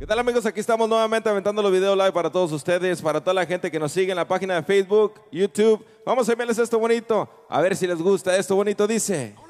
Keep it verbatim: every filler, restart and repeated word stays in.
¿Qué tal, amigos? Aquí estamos nuevamente aventando los videos live para todos ustedes, para toda la gente que nos sigue en la página de Facebook, YouTube. Vamos a enviarles esto bonito, a ver si les gusta. Esto bonito dice...